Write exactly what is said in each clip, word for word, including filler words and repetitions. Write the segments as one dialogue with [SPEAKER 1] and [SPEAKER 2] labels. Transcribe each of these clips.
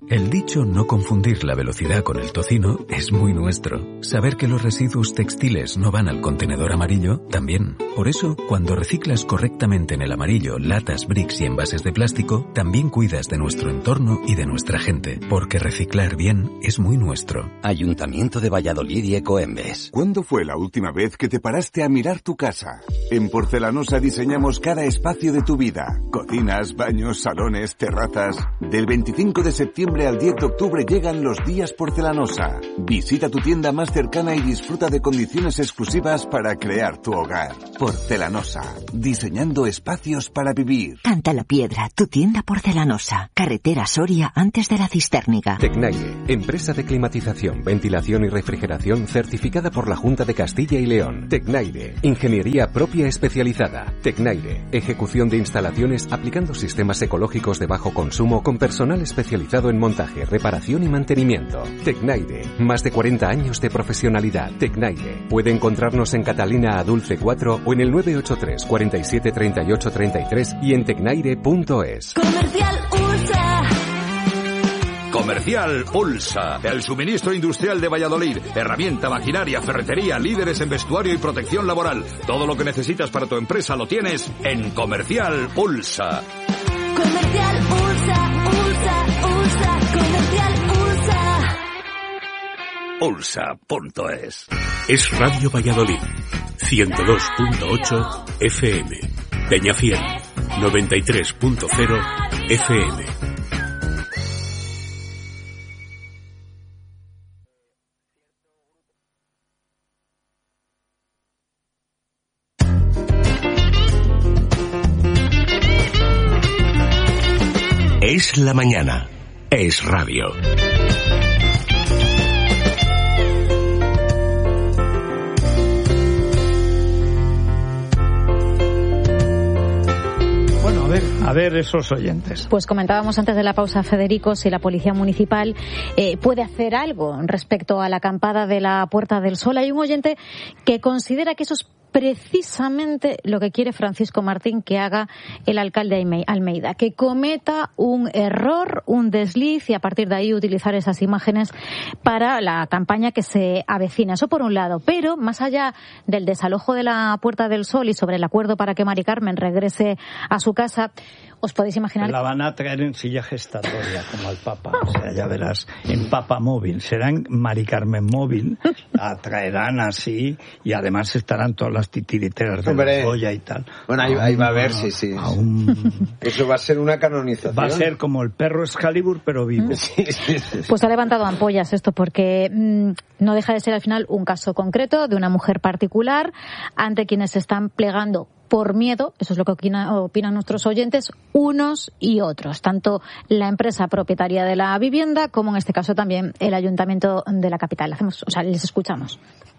[SPEAKER 1] El dicho no confundir la velocidad con el tocino es muy nuestro. Saber que los residuos textiles no van al contenedor amarillo, también. Por eso, cuando reciclas correctamente en el amarillo latas, bricks y envases de plástico, también cuidas de nuestro entorno y de nuestra gente. Porque reciclar bien es muy nuestro.
[SPEAKER 2] Ayuntamiento de Valladolid y Ecoembes.
[SPEAKER 3] ¿Cuándo fue la última vez que te paraste a mirar tu casa? En Porcelanosa diseñamos cada espacio de tu vida. Cocinas, baños, salones, terrazas. Del veinticinco de septiembre al diez de octubre llegan los días Porcelanosa. Visita tu tienda más cercana y disfruta de condiciones exclusivas para crear tu hogar. Porcelanosa, diseñando espacios para vivir.
[SPEAKER 4] Canta la Piedra, tu tienda Porcelanosa. Carretera Soria antes de la Cistérniga.
[SPEAKER 5] Tecnaire, empresa de climatización, ventilación y refrigeración certificada por la Junta de Castilla y León. Tecnaire, ingeniería propia especializada. Tecnaire, ejecución de instalaciones aplicando sistemas ecológicos de bajo consumo con personal especializado en montaje, reparación y mantenimiento. Tecnaire, más de cuarenta años de profesionalidad. Tecnaire, puede encontrarnos en Catalina Adulce cuatro o en el nueve ocho tres, cuarenta y siete, treinta y ocho, treinta y tres y en tecnaire punto es.
[SPEAKER 6] Comercial Ulsa.
[SPEAKER 7] Comercial Ulsa, el suministro industrial de Valladolid. Herramienta, maquinaria, ferretería, líderes en vestuario y protección laboral. Todo lo que necesitas para tu empresa lo tienes en Comercial Ulsa.
[SPEAKER 6] Comercial Ulsa, Ulsa, Ulsa, Comercial Ulsa.
[SPEAKER 7] Ulsa punto es.
[SPEAKER 8] Es Radio Valladolid, ciento dos punto ocho F M. Peñafiel, noventa y tres punto cero F M. Es la mañana. Es radio.
[SPEAKER 9] Bueno, a ver, a ver esos oyentes.
[SPEAKER 10] Pues comentábamos antes de la pausa, Federico, si la Policía Municipal eh, puede hacer algo respecto a la acampada de la Puerta del Sol. Hay un oyente que considera que eso es precisamente lo que quiere Francisco Martín que haga el alcalde Almeida, que cometa un error, un desliz y a partir de ahí utilizar esas imágenes para la campaña que se avecina. Eso por un lado, pero más allá del desalojo de la Puerta del Sol y sobre el acuerdo para que Mari Carmen regrese a su casa, os podéis imaginar...
[SPEAKER 9] La van a traer en silla gestatoria, como al Papa. O sea, ya verás, en Papa Móvil. Serán Mari Carmen Móvil, la traerán así, y además estarán todas las titiriteras de la Goya y tal.
[SPEAKER 11] Bueno, ahí, ahí va a ver, sí, sí. Un... Eso va a ser una canonización.
[SPEAKER 9] Va a ser como el perro Excalibur, pero vivo.
[SPEAKER 11] Sí, sí, sí.
[SPEAKER 10] Pues ha levantado ampollas esto, porque mmm, no deja de ser al final un caso concreto de una mujer particular ante quienes se están plegando por miedo, eso es lo que opina, opinan nuestros oyentes, unos y otros, tanto la empresa propietaria de la vivienda como en este caso también el ayuntamiento de la capital. Hacemos, o sea, les escuchamos.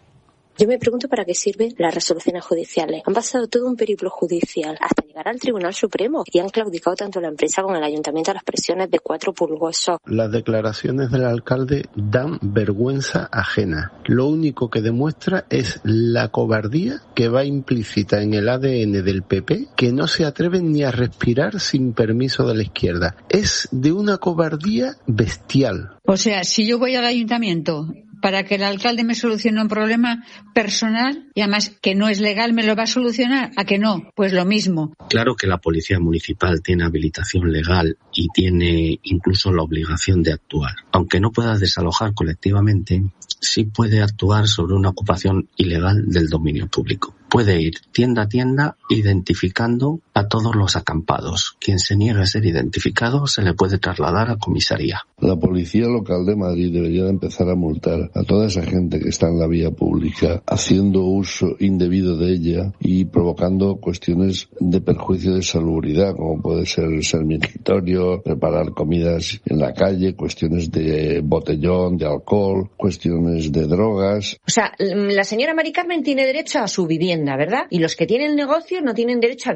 [SPEAKER 12] Yo me pregunto para qué sirven las resoluciones judiciales. Han pasado todo un periplo judicial hasta llegar al Tribunal Supremo y han claudicado tanto la empresa como el ayuntamiento a las presiones de cuatro pulgosos.
[SPEAKER 13] Las declaraciones del alcalde dan vergüenza ajena. Lo único que demuestra es la cobardía que va implícita en el A D N del P P, que no se atreven ni a respirar sin permiso de la izquierda. Es de una cobardía bestial.
[SPEAKER 14] O sea, si yo voy al ayuntamiento para que el alcalde me solucione un problema personal y además que no es legal, ¿me lo va a solucionar? ¿A que no? Pues lo mismo.
[SPEAKER 15] Claro que la Policía Municipal tiene habilitación legal y tiene incluso la obligación de actuar. Aunque no pueda desalojar colectivamente, sí puede actuar sobre una ocupación ilegal del dominio público. Puede ir tienda a tienda identificando a todos los acampados. Quien se niegue a ser identificado se le puede trasladar a comisaría.
[SPEAKER 16] La Policía Local de Madrid debería de empezar a multar a toda esa gente que está en la vía pública haciendo uso indebido de ella y provocando cuestiones de perjuicio de salubridad, como puede ser ser mingitorio, preparar comidas en la calle, cuestiones de botellón, de alcohol, cuestiones de drogas.
[SPEAKER 17] O sea, la señora Mari Carmen tiene derecho a su vivienda, ¿verdad? Y los que tienen negocio no tienen derecho a vivir, porque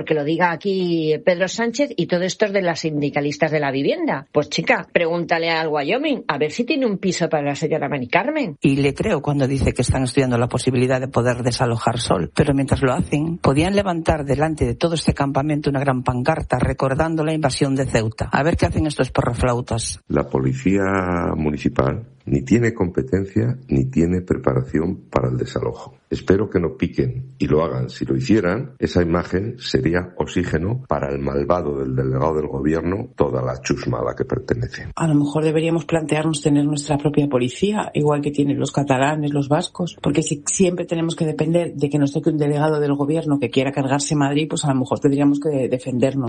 [SPEAKER 17] porque lo diga aquí Pedro Sánchez y todo esto es de las sindicalistas de la vivienda. Pues chica, pregúntale al Wyoming a ver si tiene un piso para la señora Mari Carmen.
[SPEAKER 18] Y le creo cuando dice que están estudiando la posibilidad de poder desalojar Sol, pero mientras lo hacen, podían levantar delante de todo este campamento una gran pancarta recordando la invasión de Ceuta. A ver qué hacen estos perroflautas.
[SPEAKER 19] La policía municipal ni tiene competencia ni tiene preparación para el desalojo. Espero que no piquen y lo hagan. Si lo hicieran, esa imagen sería oxígeno para el malvado del delegado del gobierno, toda la chusma a la que pertenece.
[SPEAKER 18] A lo mejor deberíamos plantearnos tener nuestra propia policía, igual que tienen los catalanes, los vascos, porque si siempre tenemos que depender de que nos toque un delegado del gobierno que quiera cargarse Madrid, pues a lo mejor tendríamos que defendernos.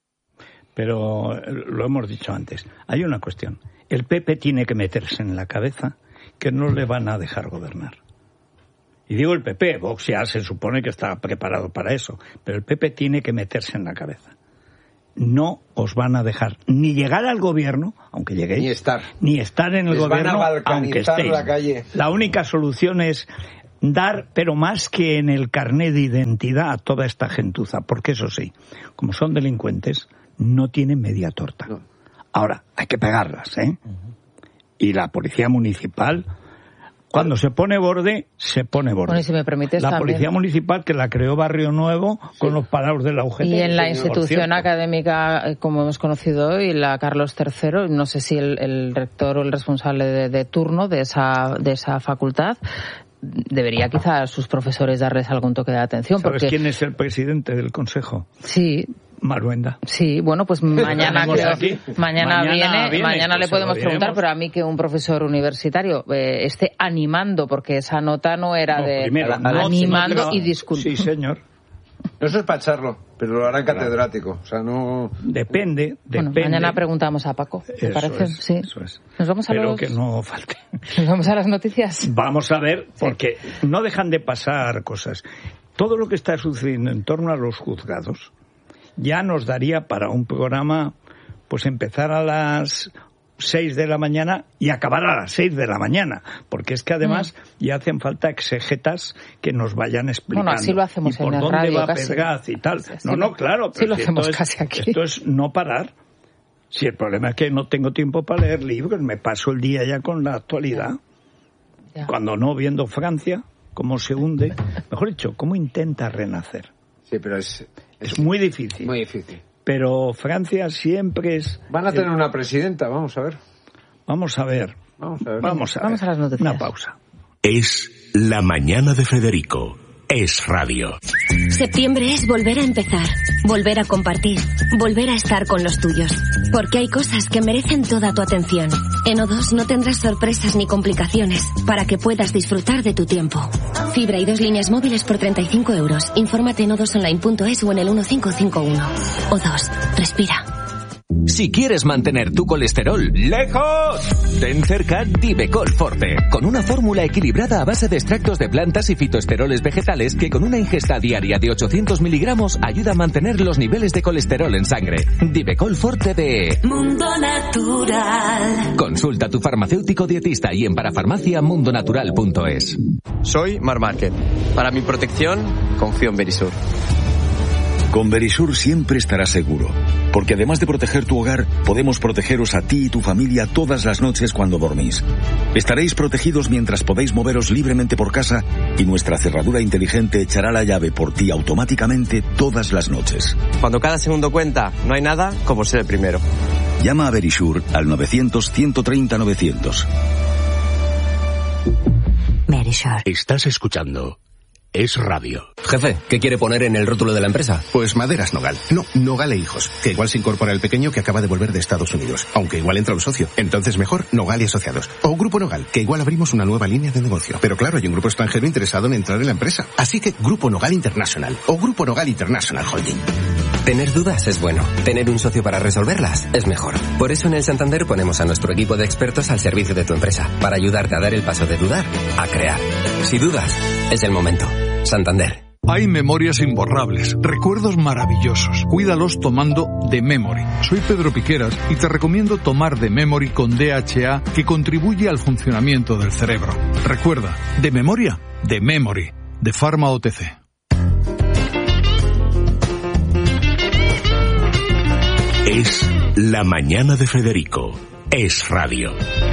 [SPEAKER 9] Pero lo hemos dicho antes, hay una cuestión. El P P tiene que meterse en la cabeza que no le van a dejar gobernar. Y digo el P P, Vox ya se supone que está preparado para eso, pero el P P tiene que meterse en la cabeza. No os van a dejar ni llegar al gobierno, aunque lleguéis,
[SPEAKER 11] ni estar,
[SPEAKER 9] ni estar en el
[SPEAKER 11] Les
[SPEAKER 9] gobierno,
[SPEAKER 11] van a
[SPEAKER 9] aunque estéis.
[SPEAKER 11] La calle.
[SPEAKER 9] La única solución es dar, pero más que en el carné de identidad, a toda esta gentuza, porque eso sí, como son delincuentes, no tienen media torta. No. Ahora, hay que pegarlas, ¿eh? Uh-huh. Y la policía municipal, cuando se pone borde, se pone borde.
[SPEAKER 20] Bueno, y si me permites,
[SPEAKER 9] la
[SPEAKER 20] también.
[SPEAKER 9] policía municipal que la creó Barrio Nuevo con sí. los palabras de la U G T.
[SPEAKER 20] Y en la institución académica, como hemos conocido hoy, la Carlos tercero, no sé si el, el rector o el responsable de, de turno de esa, de esa facultad debería quizá a sus profesores darles algún toque de atención.
[SPEAKER 9] ¿Sabes
[SPEAKER 20] porque...
[SPEAKER 9] quién es el presidente del consejo?
[SPEAKER 20] Sí.
[SPEAKER 9] Maruenda.
[SPEAKER 20] Sí, bueno, pues mañana creo, mañana, mañana viene, viene, mañana le podemos preguntar, pero a mí que un profesor universitario eh, esté animando, porque esa nota no era no, de
[SPEAKER 9] primero, no,
[SPEAKER 20] animando
[SPEAKER 9] no,
[SPEAKER 20] y disculpando.
[SPEAKER 9] Sí, señor.
[SPEAKER 11] No, eso es para echarlo, pero lo harán catedrático, o sea, no...
[SPEAKER 9] Depende,
[SPEAKER 20] bueno,
[SPEAKER 9] depende.
[SPEAKER 20] Mañana preguntamos a Paco, ¿te
[SPEAKER 9] eso
[SPEAKER 20] parece?
[SPEAKER 9] Es,
[SPEAKER 20] sí.
[SPEAKER 9] Eso es.
[SPEAKER 20] Nos vamos a
[SPEAKER 9] pero
[SPEAKER 20] los...
[SPEAKER 9] que no falte.
[SPEAKER 20] Nos vamos a las noticias.
[SPEAKER 9] Vamos a ver, porque sí. no dejan de pasar cosas. Todo lo que está sucediendo en torno a los juzgados ya nos daría para un programa, pues empezar a las seis de la mañana y acabar a las seis de la mañana, porque es que además mm. ya hacen falta exegetas que nos vayan explicando.
[SPEAKER 20] Bueno, así lo hacemos
[SPEAKER 9] y por
[SPEAKER 20] en
[SPEAKER 9] dónde
[SPEAKER 20] radio,
[SPEAKER 9] va
[SPEAKER 20] casi.
[SPEAKER 9] Pedraz y tal.
[SPEAKER 20] Sí,
[SPEAKER 9] no, no, claro.
[SPEAKER 20] Sí lo
[SPEAKER 9] si
[SPEAKER 20] hacemos
[SPEAKER 9] esto
[SPEAKER 20] casi
[SPEAKER 9] es,
[SPEAKER 20] aquí.
[SPEAKER 9] Esto es no parar. Si el problema es que no tengo tiempo para leer libros, me paso el día ya con la actualidad. Ya. Cuando no, viendo Francia, cómo se hunde. Mejor dicho, cómo intenta renacer.
[SPEAKER 11] Sí, pero es...
[SPEAKER 9] Es, es muy difícil.
[SPEAKER 11] Muy difícil.
[SPEAKER 9] Pero Francia siempre es...
[SPEAKER 11] Van a tener el... una presidenta, vamos a ver.
[SPEAKER 9] Vamos a ver.
[SPEAKER 11] Vamos a ver.
[SPEAKER 9] Vamos a,
[SPEAKER 20] vamos
[SPEAKER 9] ver.
[SPEAKER 20] a las noticias.
[SPEAKER 9] Una pausa.
[SPEAKER 8] Es La Mañana de Federico. Es radio.
[SPEAKER 21] Septiembre es volver a empezar, volver a compartir, volver a estar con los tuyos. Porque hay cosas que merecen toda tu atención. En O dos no tendrás sorpresas ni complicaciones para que puedas disfrutar de tu tiempo. Fibra y dos líneas móviles por treinta y cinco euros. Infórmate en o dos online punto es o en el uno cinco cinco uno. O dos, respira.
[SPEAKER 1] Si quieres mantener tu colesterol lejos, ten cerca Divecol Forte, con una fórmula equilibrada a base de extractos de plantas y fitoesteroles vegetales que con una ingesta diaria de ochocientos miligramos ayuda a mantener los niveles de colesterol en sangre. Divecol Forte de
[SPEAKER 6] Mundo Natural.
[SPEAKER 1] Consulta a tu farmacéutico dietista y en parafarmacia mundo natural punto es.
[SPEAKER 22] Soy Mar Márquez. Para mi protección, confío en Verisur.
[SPEAKER 23] Con Verisur siempre estarás seguro, porque además de proteger tu hogar, podemos protegeros a ti y tu familia todas las noches cuando dormís. Estaréis protegidos mientras podéis moveros libremente por casa y nuestra cerradura inteligente echará la llave por ti automáticamente todas las noches.
[SPEAKER 22] Cuando cada segundo cuenta, no hay nada como ser el primero.
[SPEAKER 23] Llama a Verisur al novecientos, ciento treinta, novecientos.
[SPEAKER 4] Verisur.
[SPEAKER 8] Estás escuchando Es radio.
[SPEAKER 22] Jefe, ¿qué quiere poner en el rótulo de la empresa?
[SPEAKER 24] Pues Maderas Nogal. No, Nogal e Hijos. Que igual se incorpora el pequeño que acaba de volver de Estados Unidos. Aunque igual entra un socio. Entonces mejor Nogal y Asociados. O Grupo Nogal, que igual abrimos una nueva línea de negocio. Pero claro, hay un grupo extranjero interesado en entrar en la empresa. Así que Grupo Nogal International. O Grupo Nogal International Holding.
[SPEAKER 22] Tener dudas es bueno. Tener un socio para resolverlas es mejor. Por eso en el Santander ponemos a nuestro equipo de expertos al servicio de tu empresa. Para ayudarte a dar el paso de dudar a crear. Si dudas, es el momento. Santander.
[SPEAKER 25] Hay memorias imborrables, recuerdos maravillosos. Cuídalos tomando The Memory. Soy Pedro Piqueras y te recomiendo tomar The Memory con D H A, que contribuye al funcionamiento del cerebro. Recuerda, de memoria, The Memory, de Pharma O T C.
[SPEAKER 8] Es La Mañana de Federico. Es radio.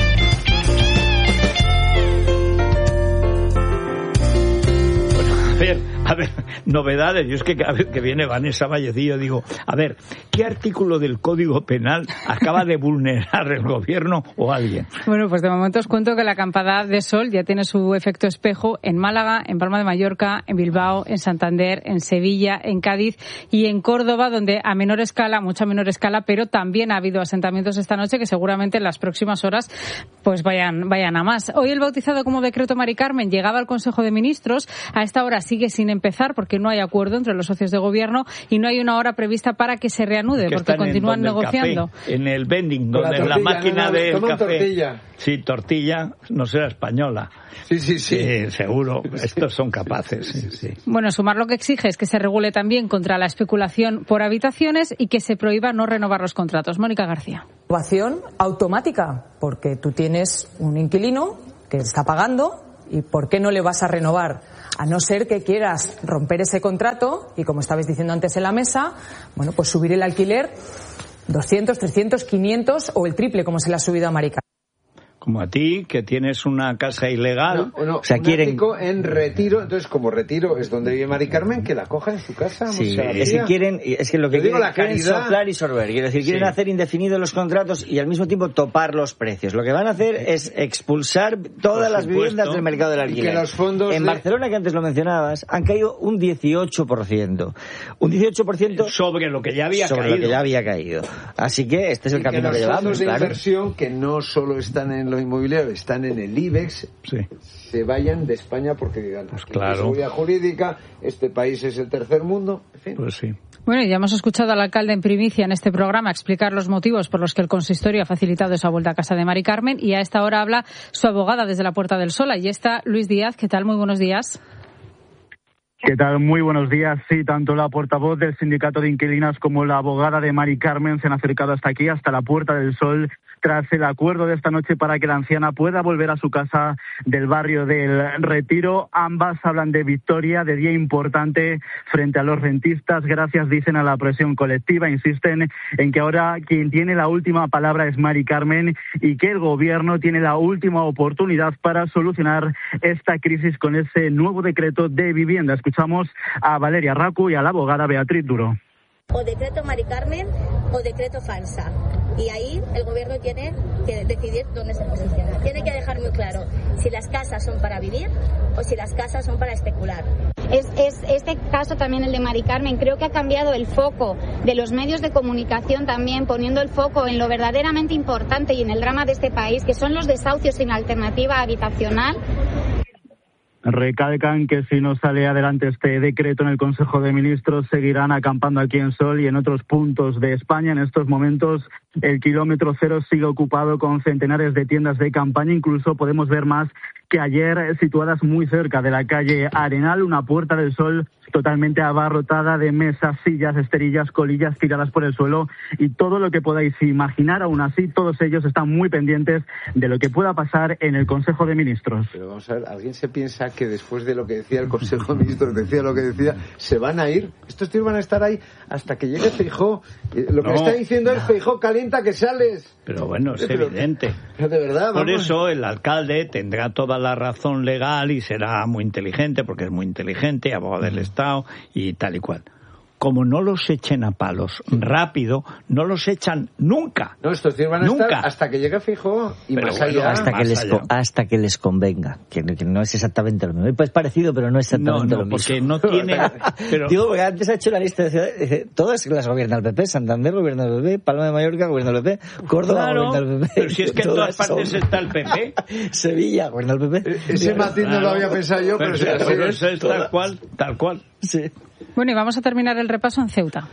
[SPEAKER 9] Bueno, a ver, a ver, novedades. Yo es que cada vez que viene Vanessa Vallecillo digo, a ver, ¿qué artículo del Código Penal acaba de vulnerar el gobierno o alguien?
[SPEAKER 2] Bueno, pues de momento os cuento que la acampada de sol ya tiene su efecto espejo en Málaga, en Palma de Mallorca, en Bilbao, en Santander, en Sevilla, en Cádiz y en Córdoba, donde a menor escala, mucha menor escala, pero también ha habido asentamientos esta noche que seguramente en las próximas horas pues vayan, vayan a más. Hoy el bautizado como decreto Mari Carmen llegaba al Consejo de Ministros. A esta hora sigue sin empezar porque no hay acuerdo entre los socios de gobierno y no hay una hora prevista para que se reanude, que porque continúan en negociando.
[SPEAKER 9] Café, en el vending, donde la, tortilla, la máquina no, no, del café. Tortilla. Sí, tortilla, no será española.
[SPEAKER 11] Sí, sí, sí.
[SPEAKER 9] sí seguro, estos son capaces. Sí, sí.
[SPEAKER 2] Bueno, Sumar lo que exige es que se regule también contra la especulación por habitaciones y que se prohíba no renovar los contratos. Mónica García.
[SPEAKER 3] Renovación automática, porque tú tienes un inquilino que está pagando y ¿por qué no le vas a renovar? A no ser que quieras romper ese contrato y, como estabais diciendo antes en la mesa, bueno, pues subir el alquiler doscientos, trescientos, quinientos o el triple, como se le ha subido a Mari Carmen.
[SPEAKER 9] Como a ti, que tienes una casa ilegal.
[SPEAKER 11] No, no,
[SPEAKER 9] o sea,
[SPEAKER 11] un
[SPEAKER 9] quieren
[SPEAKER 11] en retiro, entonces como retiro es donde vive Mari Carmen, que la coja en su casa.
[SPEAKER 5] Sí, o sea, es que quieren, es que lo que quieren,
[SPEAKER 11] la
[SPEAKER 5] quieren soplar y sorber, quiero decir, quieren sí. hacer indefinidos los contratos y al mismo tiempo topar los precios. Lo que van a hacer es expulsar todas las viviendas del mercado del alquiler.
[SPEAKER 11] Y que los fondos
[SPEAKER 5] en
[SPEAKER 11] de...
[SPEAKER 5] Barcelona, que antes lo mencionabas, han caído un dieciocho por ciento. Un dieciocho por ciento
[SPEAKER 9] sobre lo que ya había
[SPEAKER 5] sobre
[SPEAKER 9] caído.
[SPEAKER 5] lo que ya había caído. Así que este es el
[SPEAKER 11] y
[SPEAKER 5] camino
[SPEAKER 11] que,
[SPEAKER 5] que llevamos.
[SPEAKER 11] Los fondos de
[SPEAKER 5] claro.
[SPEAKER 11] inversión, que no solo están en lo inmobiliario, están en el IBEX,
[SPEAKER 9] sí.
[SPEAKER 11] se vayan de España porque digan,
[SPEAKER 9] pues claro.
[SPEAKER 11] seguridad jurídica, este país es el tercer mundo, en fin.
[SPEAKER 9] Pues sí.
[SPEAKER 2] Bueno, ya hemos escuchado al alcalde en primicia en este programa explicar los motivos por los que el consistorio ha facilitado esa vuelta a casa de Mari Carmen y a esta hora habla su abogada desde la Puerta del Sol. Allí está Luis Díaz. ¿Qué tal? Muy buenos días.
[SPEAKER 7] ¿Qué tal? Muy buenos días. Sí, tanto la portavoz del Sindicato de Inquilinas como la abogada de Mari Carmen se han acercado hasta aquí, hasta la Puerta del Sol, tras el acuerdo de esta noche para que la anciana pueda volver a su casa del barrio del Retiro. Ambas hablan de victoria, de día importante frente a los rentistas. Gracias, dicen, a la presión colectiva. Insisten en que ahora quien tiene la última palabra es Mari Carmen y que el gobierno tiene la última oportunidad para solucionar esta crisis con ese nuevo decreto de vivienda. Escuchamos a Valeria Racu y a la abogada Beatriz Duro.
[SPEAKER 10] O decreto Mari Carmen o decreto falsa. Y ahí el gobierno tiene que decidir dónde se posiciona. Tiene que dejar muy claro si las casas son para vivir o si las casas son para especular.
[SPEAKER 26] Es, es este caso también, el de Mari Carmen, creo que ha cambiado el foco de los medios de comunicación también, poniendo el foco en lo verdaderamente importante y en el drama de este país, que son los desahucios sin alternativa habitacional.
[SPEAKER 7] Recalcan que si no sale adelante este decreto en el Consejo de Ministros, seguirán acampando aquí en Sol y en otros puntos de España. En estos momentos el kilómetro cero sigue ocupado con centenares de tiendas de campaña. Incluso podemos ver más que ayer, situadas muy cerca de la calle Arenal, una Puerta del Sol totalmente abarrotada de mesas, sillas, esterillas, colillas tiradas por el suelo y todo lo que podáis imaginar. Aún así, todos ellos están muy pendientes de lo que pueda pasar en el Consejo de Ministros.
[SPEAKER 11] Pero vamos a ver, ¿alguien se piensa que después de lo que decía el Consejo de Ministros, decía lo que decía, se van a ir? Estos tíos van a estar ahí hasta que llegue Feijóo. Lo que no, está diciendo no. es Feijóo, calienta que sales.
[SPEAKER 9] Pero bueno, es pero, evidente.
[SPEAKER 11] Pero de verdad,
[SPEAKER 9] Por
[SPEAKER 11] vamos.
[SPEAKER 9] eso el alcalde tendrá toda la razón legal y será muy inteligente, porque es muy inteligente, abogado del Estado y tal y cual. Como no los echen a palos rápido, no los echan nunca.
[SPEAKER 11] No, estos tíos van a
[SPEAKER 9] nunca.
[SPEAKER 11] estar hasta que llegue Feijóo y
[SPEAKER 5] pero
[SPEAKER 11] más
[SPEAKER 5] bueno,
[SPEAKER 11] allá.
[SPEAKER 5] Hasta,
[SPEAKER 11] más
[SPEAKER 5] que les
[SPEAKER 11] allá.
[SPEAKER 5] hasta que les convenga, que, que no es exactamente lo mismo. Pues parecido, pero no es exactamente
[SPEAKER 9] no, no,
[SPEAKER 5] lo mismo.
[SPEAKER 9] Porque no tiene...
[SPEAKER 5] pero... Digo, porque antes ha hecho la lista de ciudades, todas las gobierna el P P, Santander gobierna el P P, Palma de Mallorca gobierna el P P, Córdoba
[SPEAKER 9] claro,
[SPEAKER 5] gobierna el P P.
[SPEAKER 9] Pero si es que en todas partes son... está el P P.
[SPEAKER 5] Sevilla gobierna el P P.
[SPEAKER 11] Ese matiz no lo había pensado yo, pero, pero,
[SPEAKER 9] pero eso es tal cual, tal cual.
[SPEAKER 5] Sí.
[SPEAKER 2] Bueno, y vamos a terminar el repaso en Ceuta.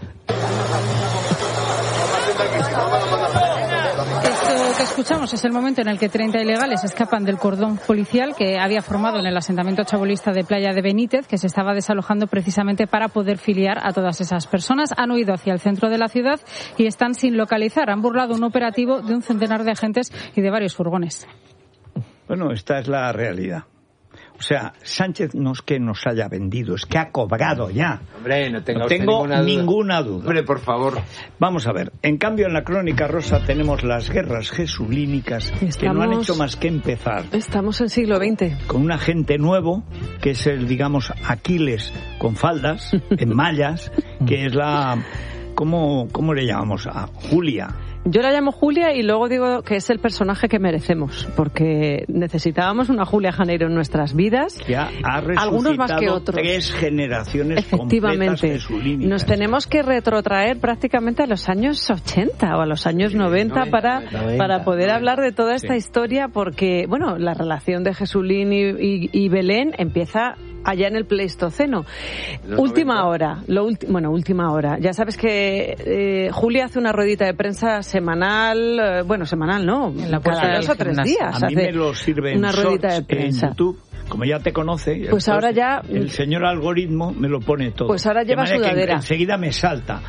[SPEAKER 2] Esto que escuchamos es el momento en el que treinta ilegales escapan del cordón policial que había formado en el asentamiento chabolista de Playa de Benítez, que se estaba desalojando precisamente para poder filiar a todas esas personas. Han huido hacia el centro de la ciudad y están sin localizar. Han burlado un operativo de un centenar de agentes y de varios furgones.
[SPEAKER 9] Bueno, esta es la realidad. O sea, Sánchez no es que nos haya vendido, es que ha cobrado ya.
[SPEAKER 11] Hombre, no, tenga
[SPEAKER 9] no
[SPEAKER 11] usted
[SPEAKER 9] tengo
[SPEAKER 11] ninguna duda.
[SPEAKER 9] ninguna duda.
[SPEAKER 11] Hombre, por favor.
[SPEAKER 9] Vamos a ver. En cambio, en la Crónica Rosa tenemos las guerras jesulínicas
[SPEAKER 12] Estamos...
[SPEAKER 9] que no han hecho más que empezar.
[SPEAKER 12] Estamos en siglo veinte.
[SPEAKER 9] Con un agente nuevo, que es el, digamos, Aquiles con faldas, en mallas, que es la... ¿Cómo, cómo le llamamos? A Julia.
[SPEAKER 12] Yo la llamo Julia y luego digo que es el personaje que merecemos, porque necesitábamos una Julia Janeiro en nuestras vidas.
[SPEAKER 9] Ya ha resucitado
[SPEAKER 12] algunos más que otros.
[SPEAKER 9] Tres generaciones
[SPEAKER 12] Efectivamente.
[SPEAKER 9] Efectivamente.
[SPEAKER 12] Nos tenemos que retrotraer prácticamente a los años ochenta o a los años noventa, noventa para, noventa, para poder noventa. hablar de toda esta sí. historia, porque, bueno, la relación de Jesulín y, y, y Belén empieza allá en el Pleistoceno. Última noventa. hora, lo ulti- bueno, última hora. Ya sabes que eh, Julia hace una ruedita de prensa semanal, eh, bueno, semanal no,
[SPEAKER 20] en la
[SPEAKER 12] cada dos o tres días.
[SPEAKER 9] A mí me lo sirven
[SPEAKER 12] una ruedita de prensa
[SPEAKER 9] en YouTube. Como ya te conoce,
[SPEAKER 12] pues ahora ya
[SPEAKER 9] el señor algoritmo me lo pone todo.
[SPEAKER 12] Pues ahora lleva sudadera.
[SPEAKER 9] Enseguida me salta.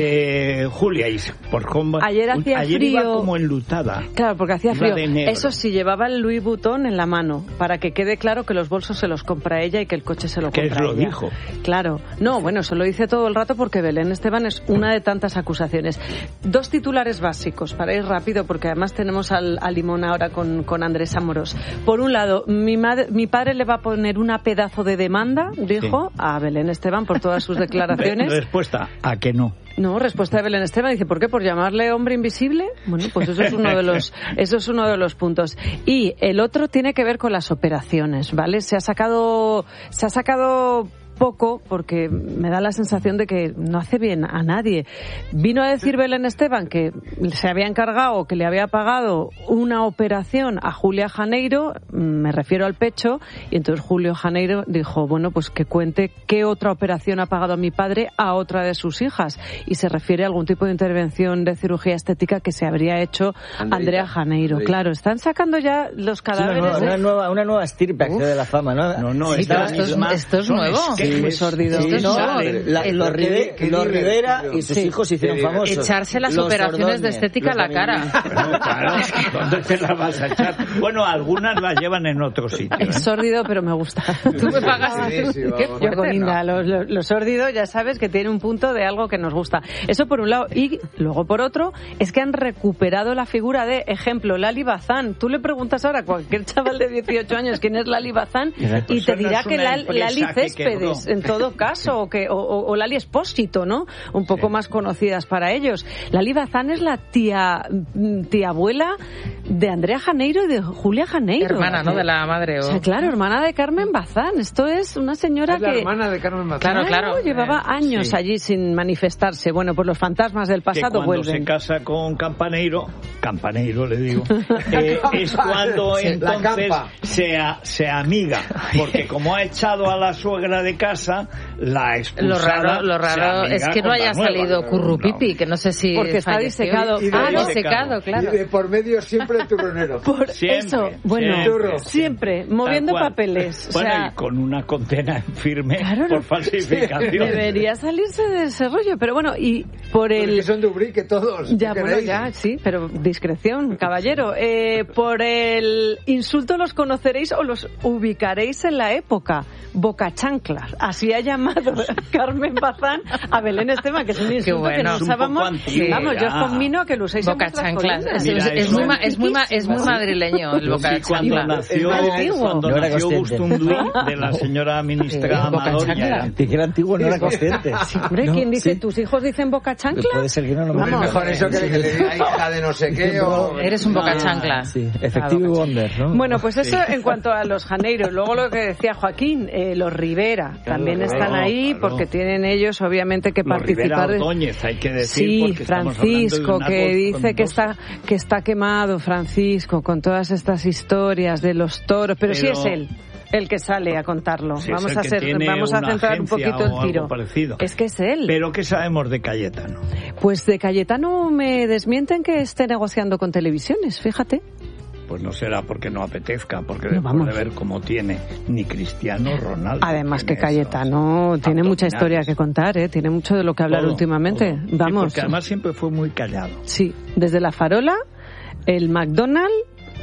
[SPEAKER 9] Eh, Julia, y por cómo,
[SPEAKER 12] ayer hacía
[SPEAKER 9] ayer
[SPEAKER 12] frío.
[SPEAKER 9] Iba como enlutada.
[SPEAKER 12] Claro, porque hacía
[SPEAKER 9] iba
[SPEAKER 12] frío. Eso sí, llevaba el Louis Vuitton en la mano, para que quede claro que los bolsos se los compra ella y que el coche se lo
[SPEAKER 9] que
[SPEAKER 12] compra
[SPEAKER 9] lo
[SPEAKER 12] ella.
[SPEAKER 9] dijo.
[SPEAKER 12] Claro. No, bueno, eso lo dice todo el rato porque Belén Esteban es una de tantas acusaciones. Dos titulares básicos, para ir rápido, porque además tenemos al, al limón ahora con, con Andrés Amorós. Por un lado, mi, madre, mi padre le va a poner una pedazo de demanda, dijo, sí. a Belén Esteban por todas sus declaraciones.
[SPEAKER 9] Respuesta, a que no.
[SPEAKER 12] No, respuesta de Belén Esteban dice, ¿por qué? ¿Por llamarle hombre invisible? Bueno, pues eso es uno de los, eso es uno de los puntos. Y el otro tiene que ver con las operaciones, ¿vale? Se ha sacado, se ha sacado poco, porque me da la sensación de que no hace bien a nadie. Vino a decir Belén Esteban que se había encargado, que le había pagado una operación a Julia Janeiro, me refiero al pecho, y entonces Julio Janeiro dijo, bueno, pues que cuente qué otra operación ha pagado a mi padre a otra de sus hijas, y se refiere a algún tipo de intervención de cirugía estética que se habría hecho Andreita, Andrea Janeiro. Andreita. Claro, están sacando ya los cadáveres.
[SPEAKER 5] Es una nueva,
[SPEAKER 12] de...
[SPEAKER 5] una nueva, una nueva estirpe de la fama, ¿no?
[SPEAKER 9] No, no,
[SPEAKER 20] sí,
[SPEAKER 9] esta
[SPEAKER 20] esto, es, esto es nuevo.
[SPEAKER 12] Sí, muy sordido.
[SPEAKER 5] Sí, no, la, los, Rive, los Rivera y sus sí. hijos se hicieron famosos.
[SPEAKER 20] Echarse las
[SPEAKER 5] los
[SPEAKER 20] operaciones
[SPEAKER 5] Ordóñez,
[SPEAKER 20] de estética a la cara.
[SPEAKER 9] Bueno, claro, ¿dónde te las vas a echar? Bueno, algunas las llevan en otro sitio. ¿eh?
[SPEAKER 12] Es sórdido, pero me gusta.
[SPEAKER 20] Tú me pagas.
[SPEAKER 11] Sí, sí,
[SPEAKER 12] ¿Qué fuerte, yo con Inda, no? lo, lo, lo sórdido ya sabes que tiene un punto de algo que nos gusta. Eso por un lado. Y luego por otro, es que han recuperado la figura de, ejemplo, Lali Bazán. Tú le preguntas ahora a cualquier chaval de dieciocho años quién es Lali Bazán y te dirá no que Lali, Lali Céspedes, en todo caso, o que o, o, o Lali Espósito, ¿no? Un poco sí. más conocidas para ellos. Lali Bazán es la tía, tía abuela de Andrea Janeiro y de Julia Janeiro.
[SPEAKER 20] Hermana, ¿no? De la madre. O...
[SPEAKER 12] o sea, claro, hermana de Carmen Bazán. Esto es una señora
[SPEAKER 11] es
[SPEAKER 12] que...
[SPEAKER 11] la hermana de Carmen Bazán.
[SPEAKER 20] Claro, claro.
[SPEAKER 12] Llevaba
[SPEAKER 20] eh,
[SPEAKER 12] años
[SPEAKER 20] sí.
[SPEAKER 12] allí sin manifestarse. Bueno, pues los fantasmas del pasado
[SPEAKER 9] que cuando
[SPEAKER 12] vuelven.
[SPEAKER 9] Se casa con Campaneiro, Campaneiro le digo, eh, es cuando
[SPEAKER 11] sí,
[SPEAKER 9] entonces se, a, se amiga, porque como ha echado a la suegra de casa, la expulsada.
[SPEAKER 20] Lo raro, lo raro es que no haya salido Currupipi, no. que no sé si
[SPEAKER 12] porque está disecado.
[SPEAKER 20] Ah, no, disecado, claro.
[SPEAKER 11] Y de por medio siempre el turronero.
[SPEAKER 12] Por
[SPEAKER 9] siempre,
[SPEAKER 12] eso, bueno,
[SPEAKER 9] siempre,
[SPEAKER 12] siempre moviendo papeles.
[SPEAKER 9] Bueno,
[SPEAKER 12] o sea,
[SPEAKER 9] y con una condena en firme claro, por falsificación.
[SPEAKER 12] Debería salirse de ese rollo, pero bueno, y por el...
[SPEAKER 11] Porque son de Ubrique todos.
[SPEAKER 12] Ya, bueno, ya, sí, pero discreción, caballero. Eh, por el insulto los conoceréis o los ubicaréis en la época. Bocachanclas. Así ha llamado Carmen Bazán a Belén Esteban, que es un insulto bueno. que no usábamos.
[SPEAKER 9] Antiguo,
[SPEAKER 12] vamos,
[SPEAKER 9] ya.
[SPEAKER 12] yo os convino a que lo uséis
[SPEAKER 20] Bocachanclas. Es,
[SPEAKER 9] Mira,
[SPEAKER 20] es, es, muy, es, muy, es muy madrileño el Bocachanclas.
[SPEAKER 9] Cuando nació, cuando
[SPEAKER 5] no
[SPEAKER 9] nació Bustunduy, de la señora ministra sí, Amador,
[SPEAKER 5] que era antiguo, no era consciente.
[SPEAKER 12] Sí, hombre, ¿quién no, dice? Sí. ¿Tus hijos dicen Bocachanclas?
[SPEAKER 5] Puede ser que no, no me
[SPEAKER 11] Vamos, mejor eso que, que le diga hija de no sé qué o...
[SPEAKER 20] Eres un Bocachancla.
[SPEAKER 5] Sí, efectivo y wonder, ¿no?
[SPEAKER 12] Bueno, pues eso
[SPEAKER 9] sí.
[SPEAKER 12] en cuanto a los Janeiros. Luego lo que decía Joaquín, eh, los Rivera claro, también claro, están ahí claro. porque tienen ellos obviamente que
[SPEAKER 9] los
[SPEAKER 12] participar.
[SPEAKER 9] Rivera Ordóñez, hay que decir,
[SPEAKER 12] sí,
[SPEAKER 9] porque
[SPEAKER 12] Francisco,
[SPEAKER 9] de
[SPEAKER 12] que dice que está, que está quemado, Francisco, con todas estas historias de los toros, pero, pero... sí es él el que sale a contarlo.
[SPEAKER 9] Si
[SPEAKER 12] vamos
[SPEAKER 9] es
[SPEAKER 12] a hacer, vamos a centrar un poquito el tiro. Es que es él.
[SPEAKER 9] Pero ¿qué sabemos de Cayetano?
[SPEAKER 12] Pues de Cayetano me desmienten que esté negociando con televisiones, fíjate.
[SPEAKER 9] Pues no será porque no apetezca, porque
[SPEAKER 12] no,
[SPEAKER 9] después de ver cómo tiene ni Cristiano Ronaldo.
[SPEAKER 12] Además que Cayetano tiene mucha historia que contar, ¿eh? Tiene mucho de lo que hablar
[SPEAKER 9] todo,
[SPEAKER 12] últimamente.
[SPEAKER 9] Todo.
[SPEAKER 12] Vamos.
[SPEAKER 9] Sí, porque además siempre fue muy callado.
[SPEAKER 12] Sí, desde La Farola, el McDonald's,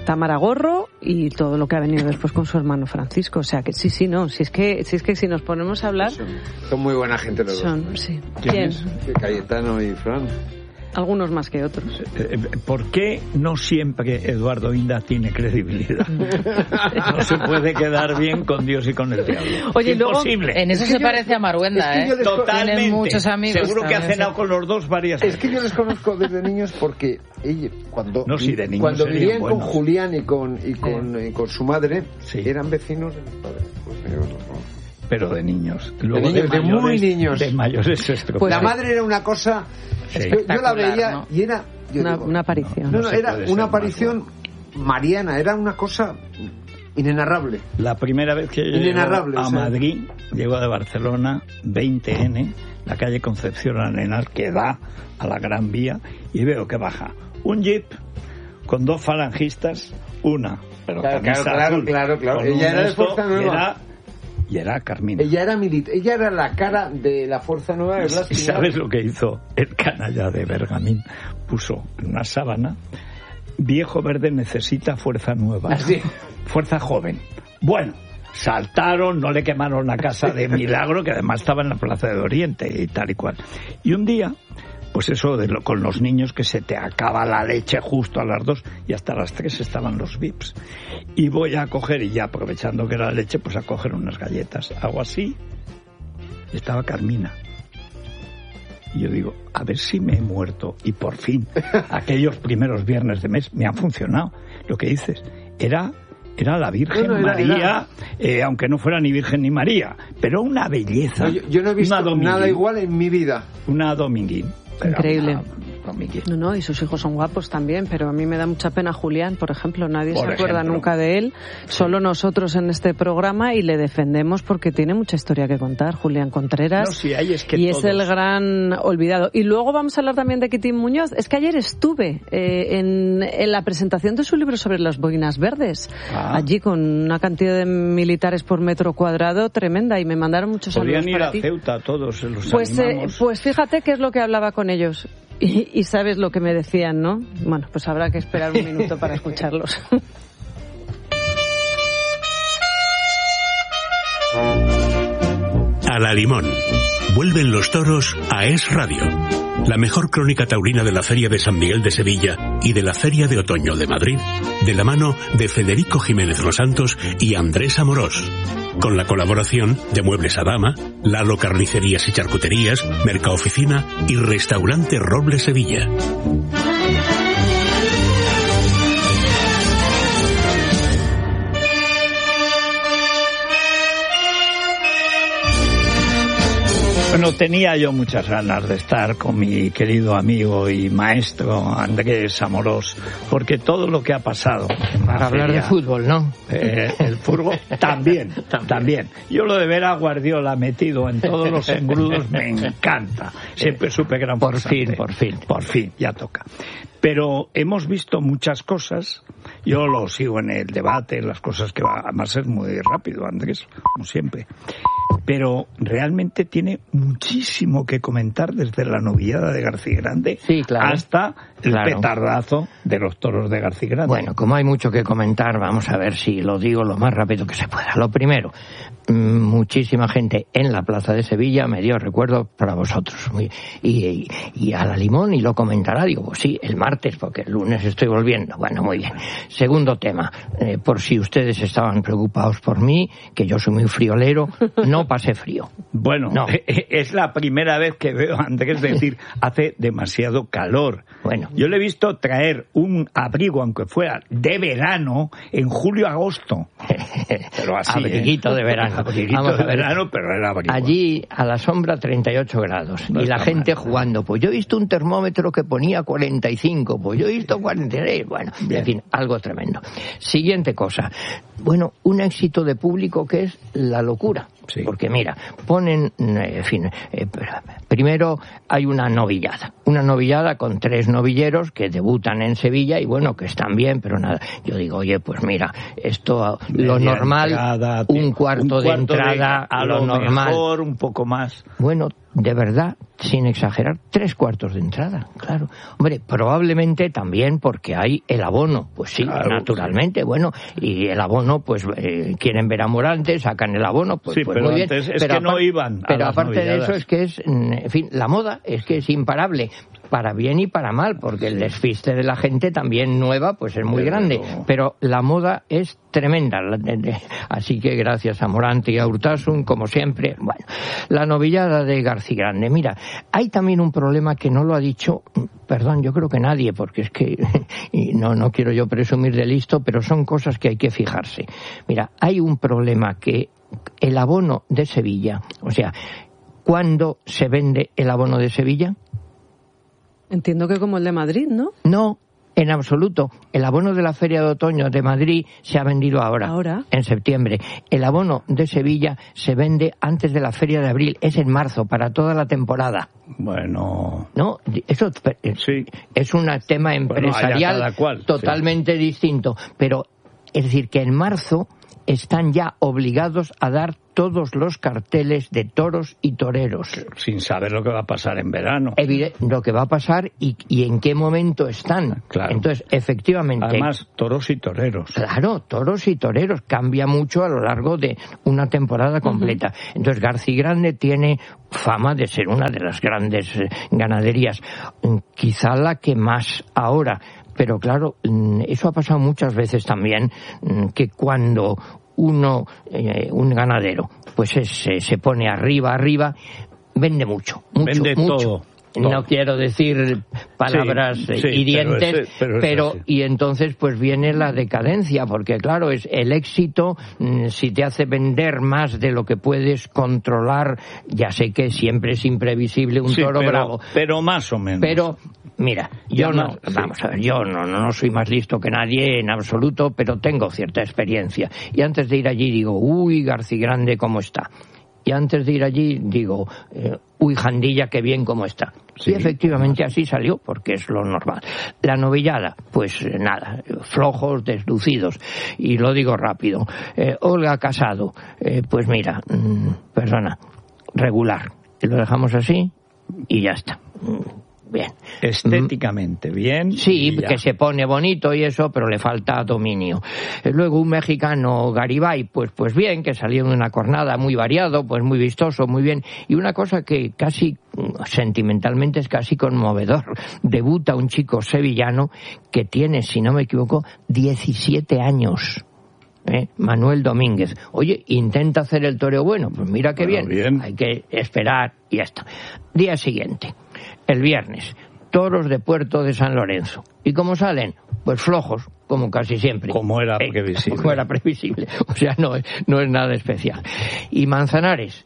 [SPEAKER 12] Tamara Gorro y todo lo que ha venido después con su hermano Francisco. O sea que sí, sí, no. Si es que si, es que si nos ponemos a hablar...
[SPEAKER 11] Son, son muy buena gente los
[SPEAKER 12] son,
[SPEAKER 11] dos.
[SPEAKER 12] Sí.
[SPEAKER 9] ¿Quién?
[SPEAKER 12] ¿Quién?
[SPEAKER 11] Cayetano y Fran.
[SPEAKER 12] Algunos más que otros.
[SPEAKER 9] ¿Por qué no siempre Eduardo Inda tiene credibilidad? No se puede quedar bien con Dios y con el diablo.
[SPEAKER 12] Oye,
[SPEAKER 9] es
[SPEAKER 12] luego,
[SPEAKER 9] imposible.
[SPEAKER 20] En eso
[SPEAKER 11] es
[SPEAKER 20] se
[SPEAKER 11] yo,
[SPEAKER 20] parece a Maruenda,
[SPEAKER 11] es que
[SPEAKER 20] ¿eh?
[SPEAKER 9] Totalmente.
[SPEAKER 20] Tiene muchos amigos.
[SPEAKER 9] Seguro que ha
[SPEAKER 20] también,
[SPEAKER 9] cenado
[SPEAKER 20] sí.
[SPEAKER 9] con los dos varias veces.
[SPEAKER 11] Es que yo les conozco desde niños porque ellos, cuando,
[SPEAKER 9] no, sí, de niños
[SPEAKER 11] cuando vivían
[SPEAKER 9] buenos.
[SPEAKER 11] con Julián y con, y con, sí. y con su madre,
[SPEAKER 9] sí.
[SPEAKER 11] eran vecinos de mis padres. Pues, yo, no.
[SPEAKER 9] Pero de niños. Luego
[SPEAKER 11] de, niños,
[SPEAKER 9] de, mayores,
[SPEAKER 11] de muy niños.
[SPEAKER 9] De mayores esto.
[SPEAKER 11] Pues la madre era una cosa... Sí. Yo, yo la veía, ¿no? Y era...
[SPEAKER 12] Una,
[SPEAKER 11] digo,
[SPEAKER 12] una aparición.
[SPEAKER 11] No, no, no era una aparición mariana, era una cosa inenarrable.
[SPEAKER 9] La primera vez que llego a o sea. Madrid, llego de Barcelona, veinte ene, la calle Concepción Arenal, que da a la Gran Vía, y veo que baja un jeep con dos falangistas, una, pero
[SPEAKER 11] claro, claro, claro,
[SPEAKER 9] azul,
[SPEAKER 11] claro, claro. Ella era de Fuerza Nueva.
[SPEAKER 9] Y era, y era Carmina.
[SPEAKER 11] Ella era militar, ella era la cara de la Fuerza Nueva de Blas.
[SPEAKER 9] ¿Y sabes lo que hizo el canalla de Bergamín? Puso en una sábana: viejo verde necesita fuerza nueva.
[SPEAKER 11] ¿Así?
[SPEAKER 9] Fuerza joven. Bueno, saltaron, no le quemaron la casa de Milagro, que además estaba en la Plaza de Oriente y tal y cual. Y un día, pues eso de lo, con los niños, que se te acaba la leche justo a las dos y hasta las tres estaban los V I Ps. Y voy a coger, y ya aprovechando que era la leche, pues a coger unas galletas. Hago así, y estaba Carmina. Y yo digo, a ver si me he muerto. Y por fin, aquellos primeros viernes de mes me han funcionado. Lo que dices, era... Era la Virgen no, no, era, María, era... Eh, aunque no fuera ni Virgen ni María, pero una belleza.
[SPEAKER 11] No, yo, yo no he visto nada igual en mi vida.
[SPEAKER 9] Una dominguín.
[SPEAKER 12] Increíble. No, no, y sus hijos son guapos también, pero a mí me da mucha pena Julián, por ejemplo. Nadie por se ejemplo. acuerda nunca de él, solo nosotros en este programa, y le defendemos porque tiene mucha historia que contar, Julián Contreras.
[SPEAKER 9] No, sí, hay, es que
[SPEAKER 12] y
[SPEAKER 9] todos.
[SPEAKER 12] es el gran olvidado. Y luego vamos a hablar también de Quitín Muñoz. Es que ayer estuve eh, en, en la presentación de su libro sobre las boinas verdes, ah. allí con una cantidad de militares por metro cuadrado tremenda, y me mandaron muchos
[SPEAKER 9] Podrían
[SPEAKER 12] saludos para ti.
[SPEAKER 9] Podrían ir a Ceuta todos, los
[SPEAKER 12] pues, eh, pues fíjate qué es lo que hablaba con ellos. Y, y sabes lo que me decían, ¿no? Bueno, pues habrá que esperar un minuto para escucharlos.
[SPEAKER 8] A la Limón. Vuelven los toros a Es Radio. La mejor crónica taurina de la Feria de San Miguel de Sevilla y de la Feria de Otoño de Madrid, de la mano de Federico Jiménez Los Santos y Andrés Amorós. Con la colaboración de Muebles Adama, Lalo Carnicerías y Charcuterías, Mercaoficina y Restaurante Roble Sevilla.
[SPEAKER 9] Bueno, tenía yo muchas ganas de estar con mi querido amigo y maestro Andrés Amorós, porque todo lo que ha pasado...
[SPEAKER 13] Para hablar feria, de fútbol, ¿no?
[SPEAKER 9] Eh, el fútbol también, también. Yo lo de ver a Guardiola metido en todos los engrudos me encanta. Siempre supe que era un
[SPEAKER 13] Por fin, por fin.
[SPEAKER 9] Por fin, ya toca. Pero hemos visto muchas cosas. Yo lo sigo en el debate, en las cosas que va, además es muy rápido, Andrés, como siempre. Pero realmente tiene muchísimo que comentar, desde la novillada de García Grande
[SPEAKER 13] sí, claro,
[SPEAKER 9] hasta el
[SPEAKER 13] claro.
[SPEAKER 9] petardazo de los toros de García Grande.
[SPEAKER 13] Bueno, como hay mucho que comentar, vamos a ver si lo digo lo más rápido que se pueda. Lo primero, muchísima gente en la plaza de Sevilla me dio recuerdo para vosotros. Y, y, y a la Limón, y lo comentará, digo, pues sí, el martes, porque el lunes estoy volviendo. Bueno, muy bien. Segundo tema, eh, por si ustedes estaban preocupados por mí, que yo soy muy friolero, no pasé frío.
[SPEAKER 9] Bueno, no. Es la primera vez que veo a Andrés decir, hace demasiado calor.
[SPEAKER 13] Bueno.
[SPEAKER 9] Yo le he visto traer un abrigo, aunque fuera de verano, en julio-agosto. Pero así,
[SPEAKER 13] abriguito
[SPEAKER 9] ¿eh?
[SPEAKER 13] de verano.
[SPEAKER 9] Abriguito de verano, pero era abrigo.
[SPEAKER 13] Allí, a la sombra, treinta y ocho grados. No y la gente mal. Jugando. Pues yo he visto un termómetro que ponía cuarenta y cinco, pues yo he visto cuarenta y seis. Bueno, bien. En fin, algo tremendo. Siguiente cosa. Bueno, un éxito de público que es la locura. Sí. Porque mira, ponen, en fin, eh, primero hay una novillada. Una novillada con tres novilleros que debutan en Sevilla y bueno, que están bien, pero nada. Yo digo, oye, pues mira, esto, Media lo normal, entrada, un, cuarto un cuarto de entrada,
[SPEAKER 9] de, a
[SPEAKER 13] lo,
[SPEAKER 9] lo
[SPEAKER 13] normal.
[SPEAKER 9] Mejor, un poco más.
[SPEAKER 13] Bueno, de verdad, sin exagerar, tres cuartos de entrada, claro. Hombre, probablemente también porque hay el abono, pues sí, claro, naturalmente, sí. Bueno, y el abono, pues eh, quieren ver a Morante, sacan el abono, pues,
[SPEAKER 9] sí,
[SPEAKER 13] pues
[SPEAKER 9] pero
[SPEAKER 13] muy bien.
[SPEAKER 9] Antes es
[SPEAKER 13] pero
[SPEAKER 9] que no iban a
[SPEAKER 13] Pero
[SPEAKER 9] las
[SPEAKER 13] aparte
[SPEAKER 9] novilladas.
[SPEAKER 13] de eso es que es, en fin, la moda es que es imparable, para bien y para mal, porque el despiste de la gente también nueva, pues es muy pero... grande, pero la moda es tremenda, así que gracias a Morante y a Urtasun, como siempre. Bueno, la novillada de Garcigrande. Mira, hay también un problema que no lo ha dicho, perdón, yo creo que nadie, porque es que y no, no quiero yo presumir de listo, pero son cosas que hay que fijarse. Mira, hay un problema que el abono de Sevilla, o sea, ¿cuándo se vende el abono de Sevilla?
[SPEAKER 12] Entiendo que como el de Madrid, ¿no?
[SPEAKER 13] No, en absoluto. El abono de la Feria de Otoño de Madrid se ha vendido ahora,
[SPEAKER 12] ahora,
[SPEAKER 13] en septiembre. El abono de Sevilla se vende antes de la Feria de Abril, es en marzo, para toda la temporada.
[SPEAKER 9] Bueno...
[SPEAKER 13] No, eso
[SPEAKER 9] sí.
[SPEAKER 13] Es un tema empresarial
[SPEAKER 9] bueno, cual,
[SPEAKER 13] totalmente
[SPEAKER 9] sí.
[SPEAKER 13] distinto. Pero, es decir, que en marzo están ya obligados a dar todos los carteles de toros y toreros.
[SPEAKER 9] Sin saber lo que va a pasar en verano.
[SPEAKER 13] Evidente, lo que va a pasar y, y en qué momento están.
[SPEAKER 9] Claro.
[SPEAKER 13] Entonces, efectivamente...
[SPEAKER 9] Además, toros y toreros.
[SPEAKER 13] Claro, toros y toreros. Cambia mucho a lo largo de una temporada completa. Uh-huh. Entonces, Garcigrande tiene fama de ser una de las grandes eh, ganaderías. Quizá la que más ahora... Pero claro, eso ha pasado muchas veces también, que cuando uno, eh, un ganadero, pues es, se pone arriba, arriba, vende mucho, mucho,
[SPEAKER 9] vende
[SPEAKER 13] mucho.
[SPEAKER 9] todo.
[SPEAKER 13] No
[SPEAKER 9] todo.
[SPEAKER 13] Quiero decir palabras
[SPEAKER 9] sí, sí,
[SPEAKER 13] hirientes,
[SPEAKER 9] pero, ese, pero,
[SPEAKER 13] pero y entonces pues viene la decadencia, porque claro, es el éxito, si te hace vender más de lo que puedes controlar, ya sé que siempre es imprevisible un
[SPEAKER 9] sí,
[SPEAKER 13] toro
[SPEAKER 9] pero,
[SPEAKER 13] bravo.
[SPEAKER 9] Pero más o menos.
[SPEAKER 13] Pero, mira, yo no,
[SPEAKER 9] sí.
[SPEAKER 13] vamos a ver, yo no, no soy más listo que nadie en absoluto, pero tengo cierta experiencia. Y antes de ir allí digo, uy, Garcigrande, ¿cómo está? Y antes de ir allí digo, eh, uy, Jandilla, qué bien cómo está. Sí, y efectivamente así salió, porque es lo normal. La novillada, pues eh, nada, flojos, deslucidos. Y lo digo rápido. Eh, Olga Casado, eh, pues mira, mmm, perdona, regular. Y lo dejamos así y ya está. Bien.
[SPEAKER 9] Estéticamente bien.
[SPEAKER 13] Sí, que se pone bonito y eso, pero le falta dominio. Luego un mexicano, Garibay, pues pues bien, que salió en una cornada muy variado, pues muy vistoso, muy bien. Y una cosa que casi sentimentalmente es casi conmovedor. Debuta un chico sevillano que tiene, si no me equivoco, diecisiete años. ¿Eh? Manuel Domínguez. Oye, intenta hacer el toreo bueno. Pues mira qué
[SPEAKER 9] bueno,
[SPEAKER 13] bien.
[SPEAKER 9] bien.
[SPEAKER 13] Hay que esperar y ya está. Día siguiente, el viernes, toros de Puerto de San Lorenzo. ¿Y cómo salen? Pues flojos, como casi siempre.
[SPEAKER 9] Como era previsible.
[SPEAKER 13] Como era previsible. O sea, no, no es nada especial. Y Manzanares.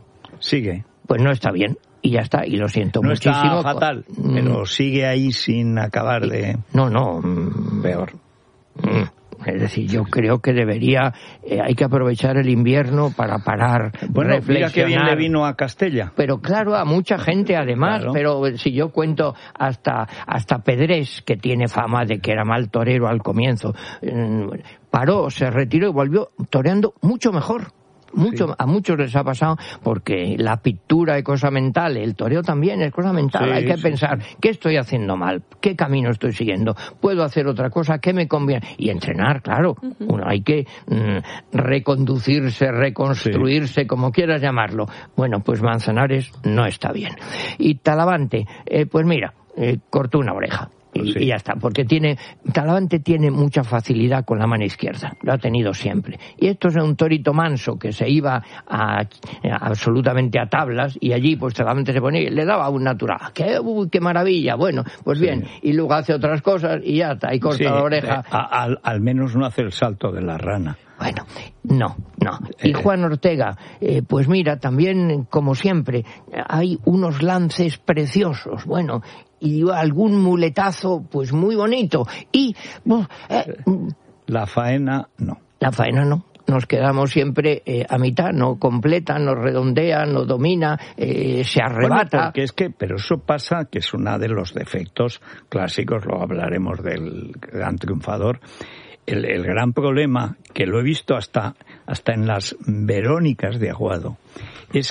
[SPEAKER 9] Sigue.
[SPEAKER 13] Pues no está bien. Y ya está, y lo siento
[SPEAKER 9] no
[SPEAKER 13] muchísimo.
[SPEAKER 9] Está fatal, mm. pero sigue ahí sin acabar de...
[SPEAKER 13] No, no. Mm,
[SPEAKER 9] peor.
[SPEAKER 13] Mm. Es decir, yo creo que debería, eh, hay que aprovechar el invierno para parar,
[SPEAKER 9] bueno,
[SPEAKER 13] reflexionar.
[SPEAKER 9] Mira qué bien le vino a Castella.
[SPEAKER 13] Pero claro, a mucha gente además, claro. Pero si yo cuento hasta hasta Pedrés, que tiene fama de que era mal torero al comienzo, eh, paró, se retiró y volvió toreando mucho mejor. Mucho, sí. A muchos les ha pasado porque la pintura es cosa mental, el toreo también es cosa mental. Sí, hay que sí, pensar, sí. ¿Qué estoy haciendo mal? ¿Qué camino estoy siguiendo? ¿Puedo hacer otra cosa? ¿Qué me conviene? Y entrenar, claro. Uh-huh. Uno hay que mm, reconducirse, reconstruirse, sí. Como quieras llamarlo. Bueno, pues Manzanares no está bien. Y Talavante, eh, pues mira, eh, cortó una oreja. Y, sí. y ya está, porque tiene Talavante tiene mucha facilidad con la mano izquierda, lo ha tenido siempre. Y esto es un torito manso que se iba a, a, absolutamente a tablas y allí pues Talavante se ponía y le daba un natural. ¡Qué, uy, qué maravilla! Bueno, pues sí. Bien, y luego hace otras cosas y ya está, y corta sí, la oreja.
[SPEAKER 9] A, al, al menos no hace el salto de la rana.
[SPEAKER 13] Bueno, no, no. Y Juan Ortega, eh, pues mira, también, como siempre, hay unos lances preciosos, bueno, y algún muletazo, pues muy bonito. Y... Eh,
[SPEAKER 9] la faena, no.
[SPEAKER 13] La faena, no. Nos quedamos siempre eh, a mitad, no completa, no redondea, no domina, eh, se arrebata.
[SPEAKER 9] Bueno, porque es que, pero eso pasa, que es uno de los defectos clásicos, luego hablaremos del gran triunfador. El, el gran problema, que lo he visto hasta, hasta en las Verónicas de Aguado, es que